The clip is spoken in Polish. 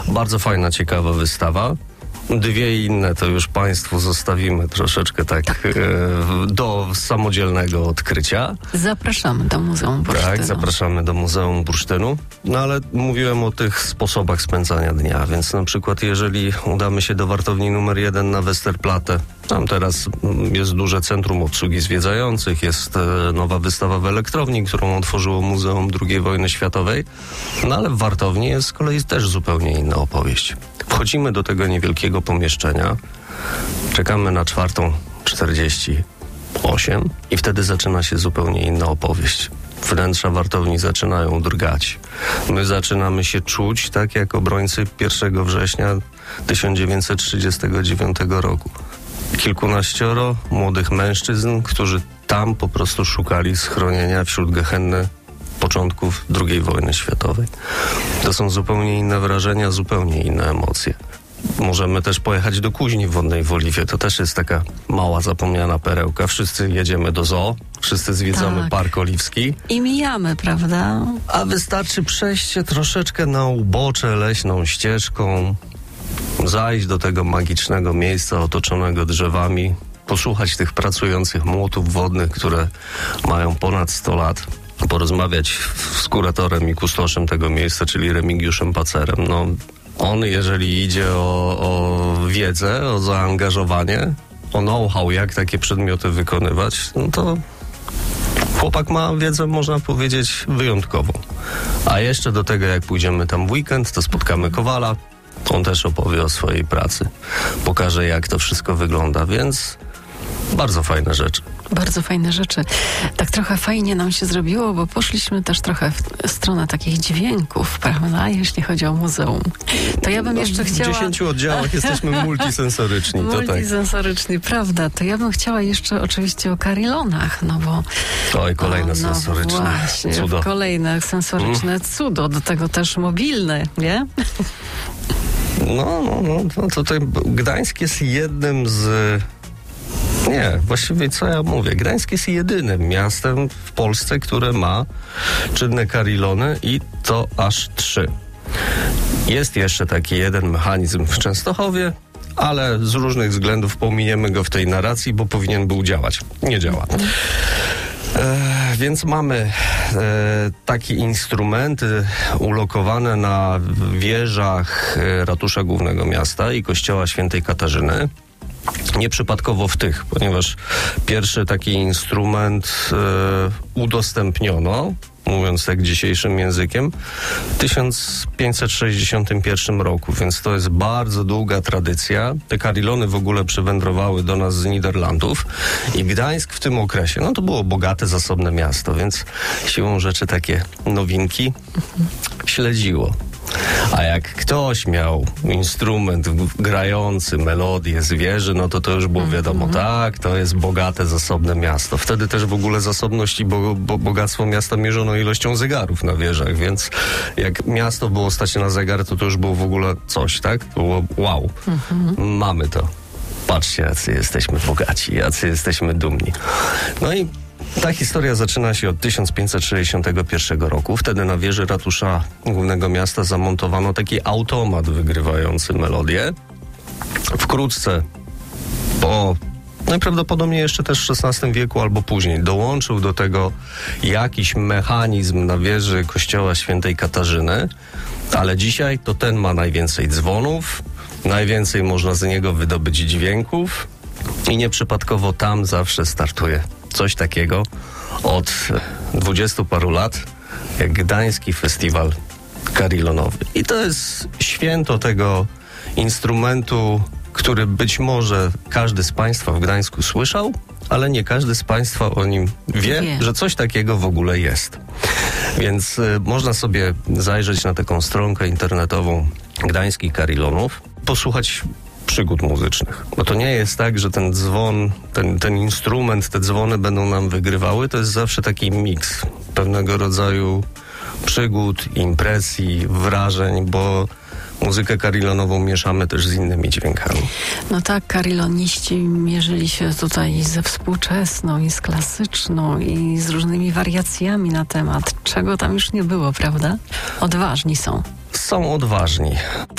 Bardzo fajna, ciekawa wystawa. Dwie inne to już Państwu zostawimy troszeczkę tak do samodzielnego odkrycia. Zapraszamy do Muzeum Bursztynu. Tak, zapraszamy do Muzeum Bursztynu. No ale mówiłem o tych sposobach spędzania dnia, więc na przykład jeżeli udamy się do wartowni numer 1 na Westerplatte, tam teraz jest duże centrum obsługi zwiedzających, jest nowa wystawa w elektrowni, którą otworzyło Muzeum II wojny światowej, no ale w wartowni jest z kolei też zupełnie inna opowieść. Wchodzimy do tego niewielkiego pomieszczenia, czekamy na 4:48 i wtedy zaczyna się zupełnie inna opowieść. Wnętrza wartowni zaczynają drgać. My zaczynamy się czuć tak jak obrońcy 1 września 1939 roku. Kilkunaścioro młodych mężczyzn, którzy tam po prostu szukali schronienia wśród gehenny początków II wojny światowej. To są zupełnie inne wrażenia, zupełnie inne emocje. Możemy też pojechać do Kuźni Wodnej w Oliwie. To też jest taka mała, zapomniana perełka. Wszyscy jedziemy do zoo, wszyscy zwiedzamy Park Oliwski. I mijamy, prawda? A wystarczy przejść się troszeczkę na ubocze leśną ścieżką, zajść do tego magicznego miejsca otoczonego drzewami, posłuchać tych pracujących młotów wodnych, które mają ponad 100 lat, porozmawiać z kuratorem i kustoszem tego miejsca, czyli Remigiuszem Pacerem. No, on, jeżeli idzie o wiedzę, o zaangażowanie, o know-how, jak takie przedmioty wykonywać, no to chłopak ma wiedzę, można powiedzieć, wyjątkową. A jeszcze do tego, jak pójdziemy tam w weekend, to spotkamy Kowala. On też opowie o swojej pracy. Pokaże, jak to wszystko wygląda, więc bardzo fajne rzeczy. Bardzo fajne rzeczy. Tak trochę fajnie nam się zrobiło, bo poszliśmy też trochę w stronę takich dźwięków, prawda, jeśli chodzi o muzeum. To ja bym jeszcze chciała... W 10 oddziałach jesteśmy multisensoryczni. Multisensoryczni, prawda. To ja bym chciała jeszcze oczywiście o karilonach, no bo... Oj, kolejne sensoryczne właśnie, cudo. Kolejne sensoryczne cudo, do tego też mobilne, nie? No, tutaj Gdańsk jest jednym z... Nie, właściwie co ja mówię? Gdańsk jest jedynym miastem w Polsce, które ma czynne karilony i to aż 3. Jest jeszcze taki jeden mechanizm w Częstochowie, ale z różnych względów pominiemy go w tej narracji, bo powinien był działać. Nie działa. Więc mamy takie instrumenty ulokowane na wieżach ratusza głównego miasta i kościoła świętej Katarzyny. Nieprzypadkowo w tych, ponieważ pierwszy taki instrument udostępniono, mówiąc tak dzisiejszym językiem, w 1561 roku, więc to jest bardzo długa tradycja. Te karilony w ogóle przywędrowały do nas z Niderlandów i Gdańsk w tym okresie, no to było bogate, zasobne miasto, więc siłą rzeczy takie nowinki śledziło. A jak ktoś miał instrument grający melodię z wieży, no to już było wiadomo, tak, to jest bogate, zasobne miasto. Wtedy też w ogóle zasobność i bogactwo miasta mierzono ilością zegarów na wieżach, więc jak miasto było stać na zegar, to już było w ogóle coś, tak? To było wow, mamy to. Patrzcie, jacy jesteśmy bogaci, jacy jesteśmy dumni. No i ta historia zaczyna się od 1561 roku. Wtedy na wieży ratusza głównego miasta zamontowano taki automat wygrywający melodię. Wkrótce po najprawdopodobniej jeszcze też w XVI wieku albo później dołączył do tego jakiś mechanizm na wieży kościoła świętej Katarzyny, ale dzisiaj to ten ma najwięcej dzwonów, najwięcej można z niego wydobyć dźwięków i nieprzypadkowo tam zawsze startuje coś takiego od 20 paru lat, jak Gdański Festiwal Karilonowy. I to jest święto tego instrumentu, który być może każdy z Państwa w Gdańsku słyszał, ale nie każdy z Państwa o nim wie, że coś takiego w ogóle jest. Więc można sobie zajrzeć na taką stronkę internetową Gdańskich Karilonów, posłuchać przygód muzycznych. Bo to nie jest tak, że ten dzwon, ten instrument, te dzwony będą nam wygrywały. To jest zawsze taki miks pewnego rodzaju przygód, impresji, wrażeń, bo muzykę karilonową mieszamy też z innymi dźwiękami. No tak, kariloniści mierzyli się tutaj ze współczesną i z klasyczną i z różnymi wariacjami na temat, czego tam już nie było, prawda? Odważni są. Są odważni.